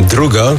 Druga.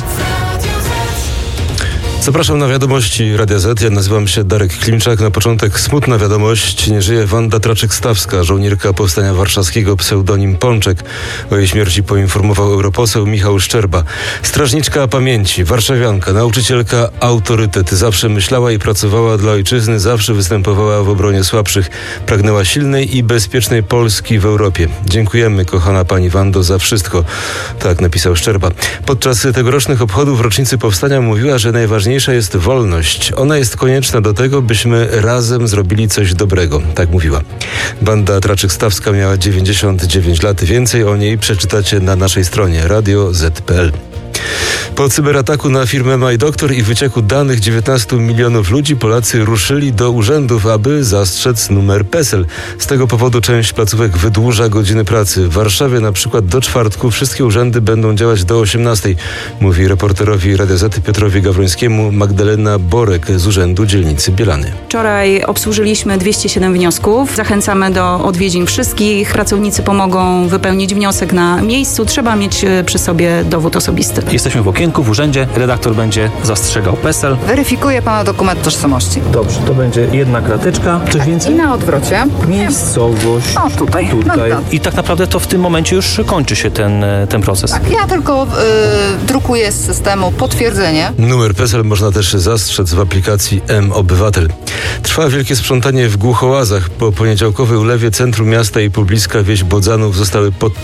Zapraszam na wiadomości Radia Z. Ja nazywam się Darek Klimczak. Na początek smutna wiadomość. Nie żyje Wanda Traczyk-Stawska, żołnierka Powstania Warszawskiego, pseudonim Pączek. O jej śmierci poinformował europoseł Michał Szczerba. Strażniczka pamięci, warszawianka, nauczycielka, autorytet. Zawsze myślała i pracowała dla ojczyzny, zawsze występowała w obronie słabszych. Pragnęła silnej i bezpiecznej Polski w Europie. Dziękujemy, kochana pani Wando, za wszystko. Tak napisał Szczerba. Podczas tegorocznych obchodów rocznicy Powstania mówiła, że najważniejsza jest wolność. Ona jest konieczna do tego, byśmy razem zrobili coś dobrego. Tak mówiła. Wanda Traczyk-Stawska miała 99 lat. Więcej o niej przeczytacie na naszej stronie radio.z.pl. Po cyberataku na firmę MyDoktor i wycieku danych 19 milionów ludzi Polacy ruszyli do urzędów, aby zastrzec numer PESEL. Z tego powodu część placówek wydłuża godziny pracy. W Warszawie na przykład do czwartku wszystkie urzędy będą działać do 18, mówi reporterowi Radia Z Piotrowi Gawrońskiemu Magdalena Borek z Urzędu Dzielnicy Bielany. Wczoraj obsłużyliśmy 207 wniosków. Zachęcamy do odwiedzin wszystkich. Pracownicy pomogą wypełnić wniosek na miejscu. Trzeba mieć przy sobie dowód osobisty. Jesteśmy w okienku, w urzędzie. Redaktor będzie zastrzegał PESEL. Weryfikuje pana dokument tożsamości. Dobrze, to będzie jedna krateczka. Coś więcej? I na odwrocie. Miejscowość. O, tutaj. No, I tak naprawdę to w tym momencie już kończy się ten proces. tak, ja tylko drukuję z systemu potwierdzenie. Numer PESEL można też zastrzec w aplikacji mObywatel. Trwa wielkie sprzątanie w Głuchołazach. Po poniedziałkowej ulewie centrum miasta i pobliska wieś Bodzanów zostały pod